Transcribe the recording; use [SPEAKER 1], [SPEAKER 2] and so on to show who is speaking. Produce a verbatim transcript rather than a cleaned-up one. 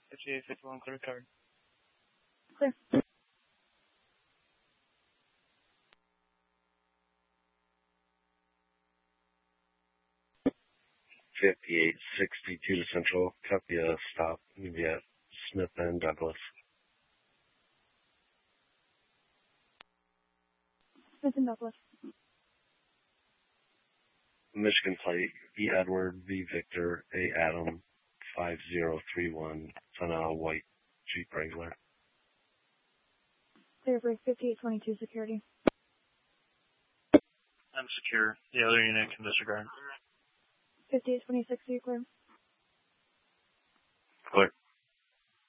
[SPEAKER 1] fifty-eight fifty-one, clear card.
[SPEAKER 2] Clear.
[SPEAKER 3] fifty-eight sixty-two to Central. Copy a stop. Maybe at Smith and Douglas.
[SPEAKER 2] Smith and Douglas.
[SPEAKER 3] Michigan plate, E. Edward, V. Victor, A. Adam, five zero three one. It's on a white Jeep Wrangler.
[SPEAKER 2] Clear for fifty-eight twenty-two security.
[SPEAKER 1] I'm secure. The other unit can disregard.
[SPEAKER 2] fifty-eight twenty-six, are you clear?
[SPEAKER 3] Clear.